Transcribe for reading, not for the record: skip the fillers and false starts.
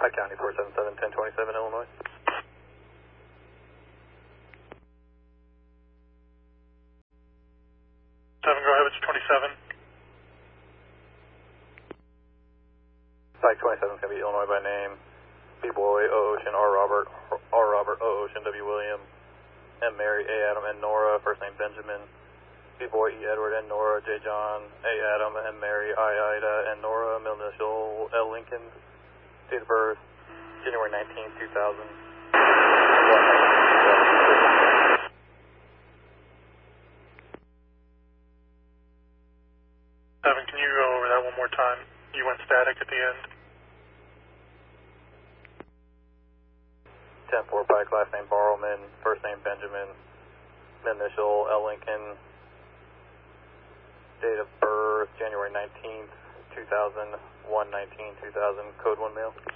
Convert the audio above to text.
Pike County 477-1027, Illinois. 7, go ahead, it's 27. Pike 27 is going to be Illinois by name. B-Boy, O Ocean, R Robert, O Ocean, W William, M Mary, A Adam, N Nora, first name Benjamin. B-Boy, E Edward, N Nora, J John, A Adam, M Mary, I Ida, N Nora, middle initial, L Lincoln. Date of birth, January 19th, 2000. 7, can you go over that one more time? You went static at the end. 10-4 Pike, last name Barrowman, first name Benjamin, initial L Lincoln, date of birth January 19th, 2000, 1/19/2000, code 1 mail.